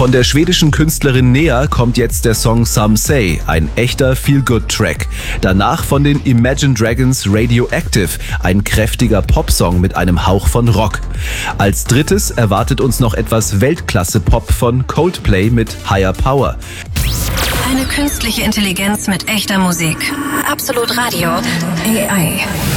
Von der schwedischen Künstlerin Nea kommt jetzt der Song Some Say, ein echter Feel-Good-Track. Danach von den Imagine Dragons Radioactive, ein kräftiger Popsong mit einem Hauch von Rock. Als drittes erwartet uns noch etwas Weltklasse-Pop von Coldplay mit Higher Power. Eine künstliche Intelligenz mit echter Musik. Absolut Radio. AI.